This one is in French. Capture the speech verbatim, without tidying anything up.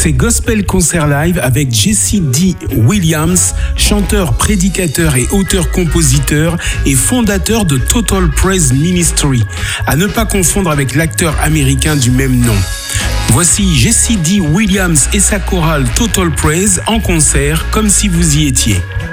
C'est Gospel Concert Live avec Jesse D. Williams, chanteur, prédicateur et auteur-compositeur et fondateur de Total Praise Ministry, à ne pas confondre avec l'acteur américain du même nom. Voici Jesse D. Williams et sa chorale Total Praise en concert comme si vous y étiez.